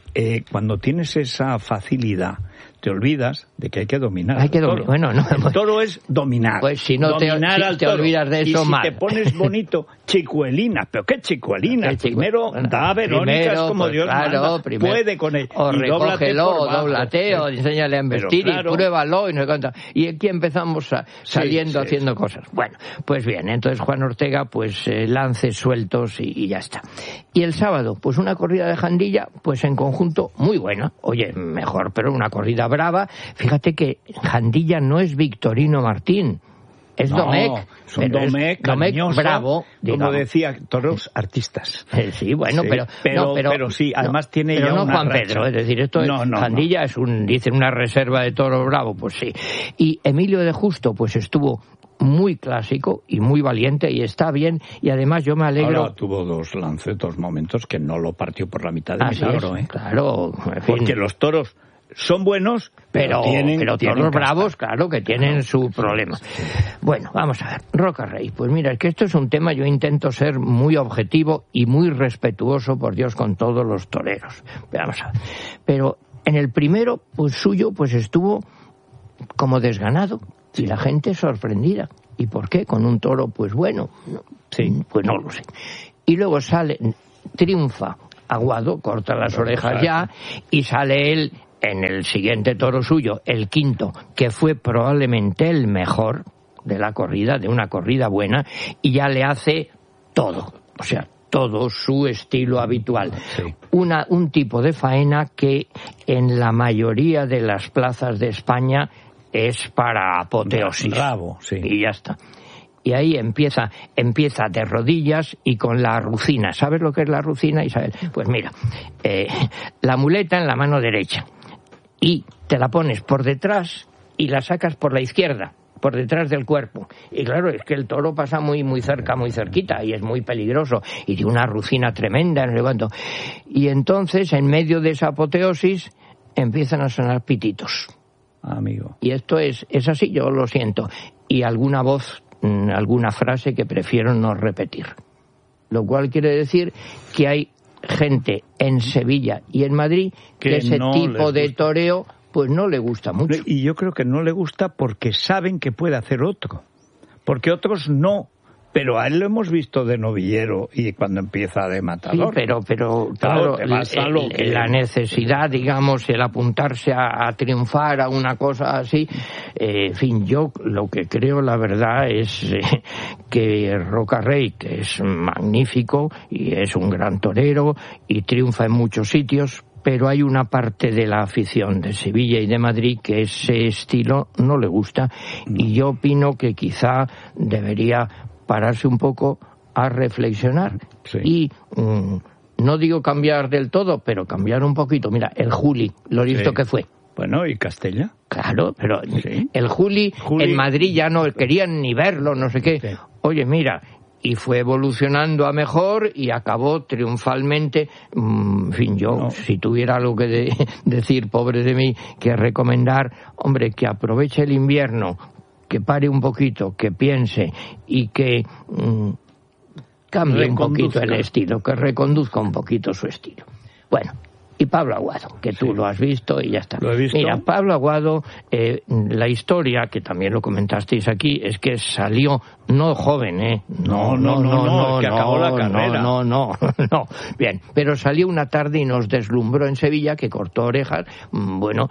[SPEAKER 9] eh, cuando tienes esa facilidad, te olvidas de que hay que dominar.
[SPEAKER 13] Hay que dominar. Bueno, no.
[SPEAKER 9] El toro es dominar.
[SPEAKER 13] Pues si no te,
[SPEAKER 9] dominar
[SPEAKER 13] si
[SPEAKER 9] al
[SPEAKER 13] te
[SPEAKER 9] toro.
[SPEAKER 13] olvidas de eso,
[SPEAKER 9] y si
[SPEAKER 13] mal.
[SPEAKER 9] te pones bonito, chicuelina. ¿Pero qué chicuelina?
[SPEAKER 13] ¿Qué chicu...
[SPEAKER 9] Primero
[SPEAKER 13] bueno,
[SPEAKER 9] da Verónicas
[SPEAKER 13] primero,
[SPEAKER 9] como
[SPEAKER 13] pues,
[SPEAKER 9] Dios
[SPEAKER 13] claro,
[SPEAKER 9] manda.
[SPEAKER 13] Primero,
[SPEAKER 9] puede con él.
[SPEAKER 13] O
[SPEAKER 9] y
[SPEAKER 13] recógelo, o dóblate, o enséñale a investir,
[SPEAKER 9] claro,
[SPEAKER 13] y pruébalo, y no sé cuánto. Y aquí empezamos a, saliendo, sí, haciendo sí. cosas. Bueno, pues bien, entonces Juan Ortega, pues eh, lances sueltos y, y ya está. Y el sábado, pues una corrida de Jandilla, pues en conjunto muy buena. Oye, mejor, pero una corrida brava. Fíjate que Jandilla no es Victorino Martín, es
[SPEAKER 9] no,
[SPEAKER 13] Domecq.
[SPEAKER 9] Son Domecq,
[SPEAKER 13] Domecq bravo, digamos.
[SPEAKER 9] Como decía, toros artistas.
[SPEAKER 13] Eh, sí, bueno,
[SPEAKER 9] sí,
[SPEAKER 13] pero,
[SPEAKER 9] pero,
[SPEAKER 13] no, pero...
[SPEAKER 9] Pero sí, además
[SPEAKER 13] no,
[SPEAKER 9] tiene
[SPEAKER 13] pero
[SPEAKER 9] ya
[SPEAKER 13] no
[SPEAKER 9] una
[SPEAKER 13] Juan
[SPEAKER 9] racha.
[SPEAKER 13] Pedro, es decir, esto
[SPEAKER 9] no,
[SPEAKER 13] es...
[SPEAKER 9] No,
[SPEAKER 13] Jandilla
[SPEAKER 9] no.
[SPEAKER 13] es un, dicen, una reserva de toros bravo, pues sí. Y Emilio de Justo, pues estuvo muy clásico y muy valiente y está bien, y además yo me alegro.
[SPEAKER 9] Ahora tuvo dos lances, dos momentos que no lo partió por la mitad de
[SPEAKER 13] Así
[SPEAKER 9] milagro,
[SPEAKER 13] es,
[SPEAKER 9] ¿eh?
[SPEAKER 13] Claro, en fin.
[SPEAKER 9] Porque los toros son buenos, pero,
[SPEAKER 13] pero
[SPEAKER 9] tienen,
[SPEAKER 13] pero
[SPEAKER 9] tienen
[SPEAKER 13] toros
[SPEAKER 9] casta.
[SPEAKER 13] bravos, claro, que tienen claro, su problema. Sí. Bueno, vamos a ver. Roca Rey, pues mira, es que esto es un tema, yo intento ser muy objetivo y muy respetuoso, por Dios, con todos los toreros. Vamos a ver. Pero en el primero, pues suyo, pues estuvo como desganado y la gente sorprendida. ¿Y por qué? Con un toro, pues bueno, sí. Pues no lo sé. Y luego sale, triunfa Aguado, corta las orejas ya, y sale él en el siguiente toro suyo, el quinto, que fue probablemente el mejor de la corrida, de una corrida buena, y ya le hace todo, o sea, todo su estilo habitual. Sí. Una, un tipo de faena que en la mayoría de las plazas de España es para apoteosis.
[SPEAKER 9] Bravo, sí.
[SPEAKER 13] Y ya está. Y ahí empieza, empieza de rodillas y con la rucina. ¿Sabes lo que es la rucina, Isabel? Pues mira, eh, la muleta en la mano derecha y te la pones por detrás y la sacas por la izquierda, por detrás del cuerpo. Y claro, es que el toro pasa muy muy cerca, muy cerquita, y es muy peligroso, y tiene una rucina tremenda, no sé cuánto. Y entonces, en medio de esa apoteosis, empiezan a sonar pititos.
[SPEAKER 9] Amigo.
[SPEAKER 13] Y esto es, es así, yo lo siento. Y alguna voz, alguna frase que prefiero no repetir. Lo cual quiere decir que hay gente en Sevilla y en Madrid que, que ese no tipo de toreo pues no le gusta mucho.
[SPEAKER 9] Y yo creo que no le gusta porque saben que puede hacer otro. Porque otros no. Pero a él lo hemos visto de novillero y cuando empieza de matador.
[SPEAKER 13] Sí, pero, pero claro, claro el, el, que... la necesidad, digamos, el apuntarse a, a triunfar a una cosa así, eh, en fin, yo lo que creo, la verdad, es eh, que Roca Rey, que es magnífico y es un gran torero y triunfa en muchos sitios, pero hay una parte de la afición de Sevilla y de Madrid que ese estilo no le gusta, y yo opino que quizá debería pararse un poco a reflexionar. Sí. Y mmm, no digo cambiar del todo, pero cambiar un poquito. Mira, el Juli, lo listo sí. que fue.
[SPEAKER 9] Bueno, ¿y Castella?
[SPEAKER 13] Claro, pero sí. el Juli, Juli en Madrid ya no querían ni verlo, no sé qué. Sí. Oye, mira, y fue evolucionando a mejor y acabó triunfalmente. En fin, yo, no. si tuviera algo que de, decir, pobre de mí, que recomendar, hombre, que aproveche el invierno, que pare un poquito, que piense y que mmm, cambie un poquito el estilo, que reconduzca un poquito su estilo. Bueno, y Pablo Aguado, que tú sí. lo has visto y ya está.
[SPEAKER 9] ¿Lo he visto?
[SPEAKER 13] Mira, Pablo Aguado, eh, la historia, que también lo comentasteis aquí, es que salió no joven, ¿eh?
[SPEAKER 9] No, no, no, no, no, no que acabó no, la carrera.
[SPEAKER 13] No, no, no, no. Bien, pero salió una tarde y nos deslumbró en Sevilla, que cortó orejas, bueno,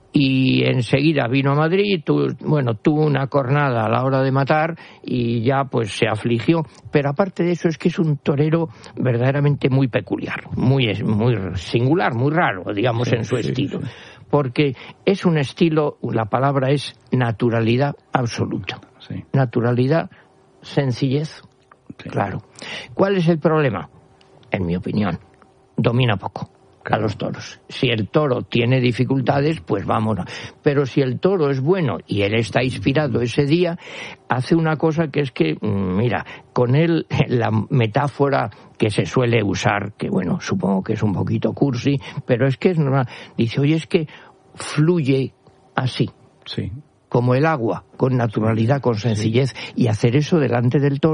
[SPEAKER 13] y enseguida vino a Madrid, tu, bueno, tuvo una cornada a la hora de matar y ya pues se afligió. Pero aparte de eso es que es un torero verdaderamente muy peculiar, muy, muy singular, muy raro, digamos, sí, en su sí, estilo. Sí. Porque es un estilo, la palabra es naturalidad absoluta. Sí. Naturalidad, sencillez, sí. Claro. ¿Cuál es el problema? En mi opinión, domina poco a los toros. Si el toro tiene dificultades, pues vámonos. Pero si el toro es bueno y él está inspirado ese día, hace una cosa que es que, mira, con él la metáfora que se suele usar, que bueno, supongo que es un poquito cursi, pero es que es normal. Dice, oye, es que fluye así.
[SPEAKER 9] Sí.
[SPEAKER 13] Como el agua, con naturalidad, con sencillez, sí. Y hacer eso delante del toro,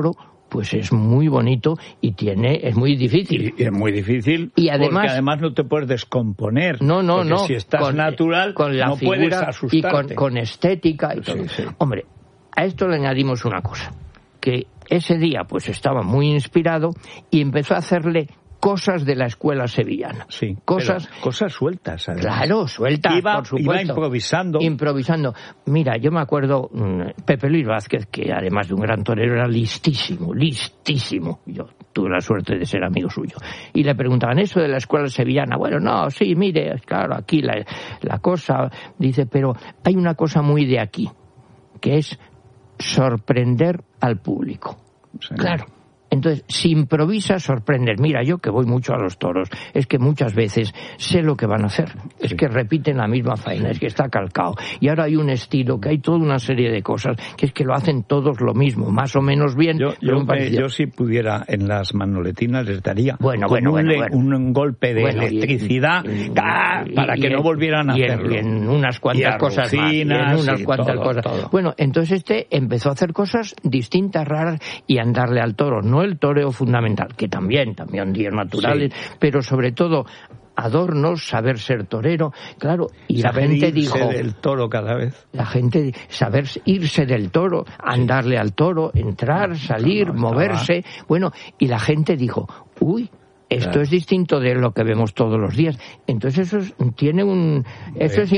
[SPEAKER 13] pues es muy bonito y tiene es muy difícil.
[SPEAKER 9] Y, y es muy difícil y además, porque además no te puedes descomponer.
[SPEAKER 13] No, no, no.
[SPEAKER 9] Si estás con, natural,
[SPEAKER 13] con la
[SPEAKER 9] no
[SPEAKER 13] figura
[SPEAKER 9] puedes asustarte.
[SPEAKER 13] Y con, con estética y todo. Sí, sí. Hombre, a esto le añadimos una cosa, que ese día pues estaba muy inspirado y empezó a hacerle cosas de la escuela sevillana.
[SPEAKER 9] Sí,
[SPEAKER 13] cosas,
[SPEAKER 9] cosas sueltas. Además.
[SPEAKER 13] Claro, sueltas,
[SPEAKER 9] iba,
[SPEAKER 13] por supuesto.
[SPEAKER 9] Iba improvisando.
[SPEAKER 13] Improvisando. Mira, yo me acuerdo, Pepe Luis Vázquez, que además de un gran torero era listísimo, listísimo. Yo tuve la suerte de ser amigo suyo. Y le preguntaban, ¿eso de la escuela sevillana? Bueno, no, sí, mire, claro, aquí la, la cosa... Dice, pero hay una cosa muy de aquí, que es sorprender al público. Sí. Claro. Entonces, si improvisas, sorprender. Mira, yo que voy mucho a los toros, es que muchas veces sé lo que van a hacer. Es que repiten la misma faena, es que está calcado. Y ahora hay un estilo, que hay toda una serie de cosas, que es que lo hacen todos lo mismo, más o menos bien.
[SPEAKER 9] Yo, yo, me, yo si pudiera en las manoletinas les daría
[SPEAKER 13] bueno,
[SPEAKER 9] con
[SPEAKER 13] bueno,
[SPEAKER 9] un,
[SPEAKER 13] bueno, bueno.
[SPEAKER 9] un golpe de bueno, electricidad
[SPEAKER 13] y, y,
[SPEAKER 9] ¡ah!
[SPEAKER 13] y,
[SPEAKER 9] para
[SPEAKER 13] y,
[SPEAKER 9] que
[SPEAKER 13] y,
[SPEAKER 9] no volvieran a
[SPEAKER 13] y
[SPEAKER 9] hacerlo.
[SPEAKER 13] Y en unas cuantas cosas más. Y en unas cuantas todo, cosas. Todo. Bueno, entonces este empezó a hacer cosas distintas, raras, y a andarle al toro. No el toreo fundamental, que también, también días naturales, sí. Pero sobre todo adornos, saber ser torero, claro, y saber la gente dijo
[SPEAKER 9] del toro cada vez.
[SPEAKER 13] La gente saber irse del toro, andarle sí. al toro, entrar, salir, no, no, moverse, estaba... bueno, y la gente dijo, uy, esto claro. es distinto de lo que vemos todos los días. Entonces eso es, tiene un eso es